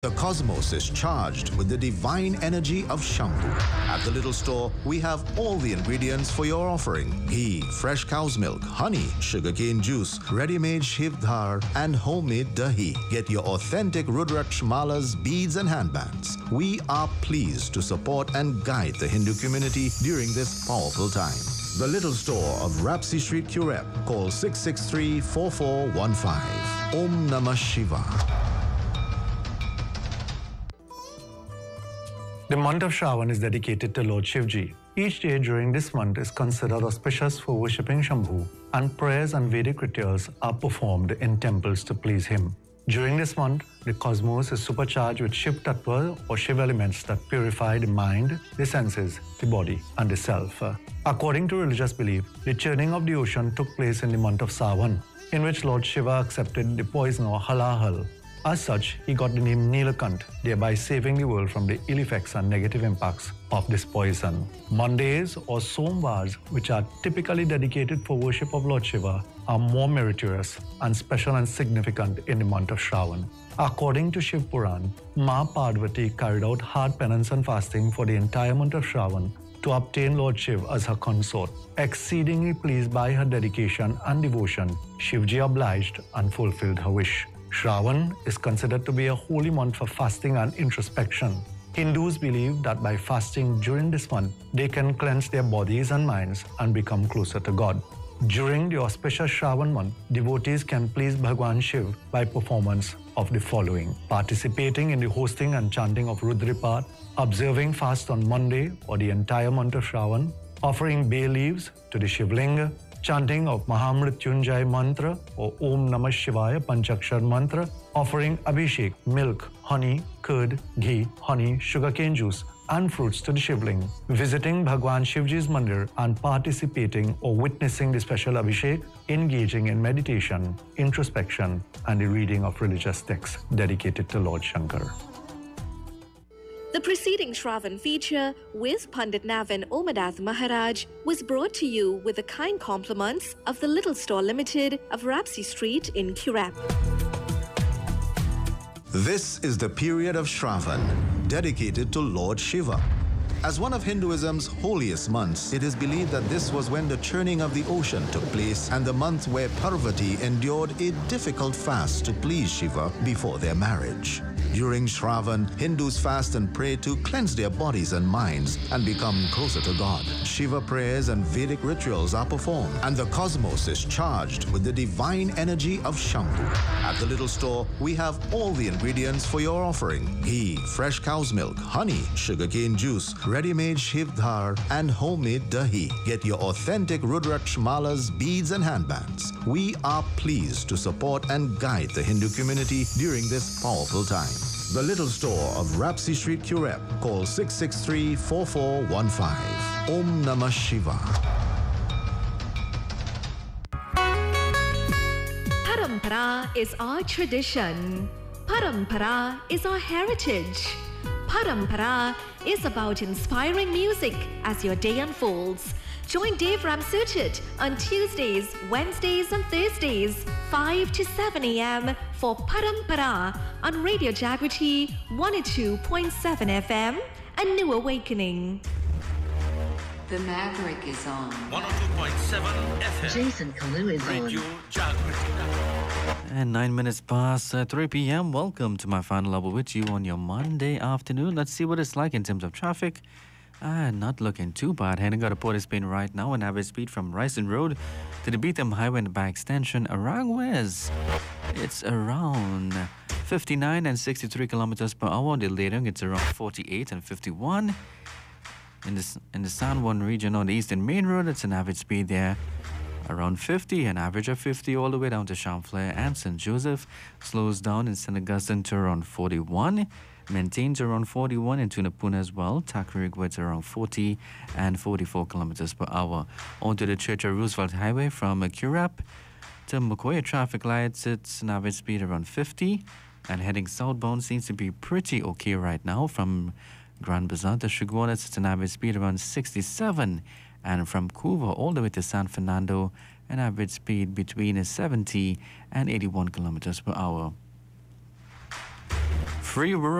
The cosmos is charged with the divine energy of Shambhu. At the little store, we have all the ingredients for your offering: ghee, fresh cow's milk, honey, sugarcane juice, ready-made Shiv dhar, and homemade dahi. Get your authentic Rudraksh malas, beads, and handbands. We are pleased to support and guide the Hindu community during this powerful time. The little store of Rapsi Street, Curep. Call 663-4415. Om Namah Shivaya. The month of Shravan is dedicated to Lord Shivji. Each day during this month is considered auspicious for worshipping Shambhu, and prayers and Vedic rituals are performed in temples to please him. During this month, the cosmos is supercharged with Shiv Tattva or Shiv elements that purify the mind, the senses, the body, and the self. According to religious belief, the churning of the ocean took place in the month of Sawan, in which Lord Shiva accepted the poison or halahal. As such, he got the name Nilakant, thereby saving the world from the ill effects and negative impacts of this poison. Mondays or Somvars, which are typically dedicated for worship of Lord Shiva, are more meritorious and special and significant in the month of Shravan. According to Shiv Puran, Ma Parvati carried out hard penance and fasting for the entire month of Shravan to obtain Lord Shiv as her consort. Exceedingly pleased by her dedication and devotion, Shivji obliged and fulfilled her wish. Shravan is considered to be a holy month for fasting and introspection. Hindus believe that by fasting during this month, they can cleanse their bodies and minds and become closer to God. During the auspicious Shravan month, devotees can please Bhagwan Shiv by performance of the following: participating in the hosting and chanting of Rudripat, observing fast on Monday or the entire month of Shravan, offering bay leaves to the Shivlinga, chanting of Mahamrityunjay mantra or Om Namah Shivaya Panchakshar mantra, offering Abhishek, milk, honey, curd, ghee, honey, sugarcane juice, and fruits to the Shivling, visiting Bhagwan Shivji's mandir and participating or witnessing the special Abhishek, engaging in meditation, introspection, and the reading of religious texts dedicated to Lord Shankar. The preceding Shravan feature with Pandit Navin Omadath Maharaj was brought to you with the kind compliments of the Little Store Limited of Rapsi Street in Curep. This is the period of Shravan, dedicated to Lord Shiva. As one of Hinduism's holiest months, it is believed that this was when the churning of the ocean took place and the month where Parvati endured a difficult fast to please Shiva before their marriage. During Shravan, Hindus fast and pray to cleanse their bodies and minds and become closer to God. Shiva prayers and Vedic rituals are performed, and the cosmos is charged with the divine energy of Shambhu. At the little store, we have all the ingredients for your offering: ghee, fresh cow's milk, honey, sugarcane juice, ready-made Shiv dhar, and homemade dahi. Get your authentic Rudraksh malas, beads, and handbands. We are pleased to support and guide the Hindu community during this powerful time. The little store of Rapsi Street, Curep. Call 663-4415. Om Namah Shivaya. Parampara is our tradition. Parampara is our heritage. Parampara is about inspiring music as your day unfolds. Join Dave Ramsuchit on Tuesdays, Wednesdays and Thursdays, 5 to 7 a.m. for Parampara on Radio Jagriti 102.7 FM and New Awakening. The Maverick is on. 102.7 FM. Jason Kalu is Radio on. Jagriti. And 9 minutes past 3 p.m. Welcome to my final hour with you on your Monday afternoon. Let's see what it's like in terms of traffic. Not looking too bad. Heading out of Port of Spain right now, an average speed from Ryson Road to the Beetham Highway and by extension around West. It's around 59 and 63 kilometers per hour. The Ledong, it's around 48 and 51. In the San Juan region on the Eastern Main Road, it's an average speed there around 50, an average of 50 all the way down to Champlain and St. Joseph. Slows down in St. Augustine to around 41. Maintains around 41 in Tunapuna as well. Tacarigua, it's around 40 and 44 kilometers per hour. Onto the Churchill Roosevelt Highway from Curep to Mokoya traffic lights, it's an average speed around 50. And heading southbound seems to be pretty okay right now. From Grand Bazaar to Chaguanas, it's an average speed around 67. And from Couva all the way to San Fernando, an average speed between 70 and 81 kilometers per hour. free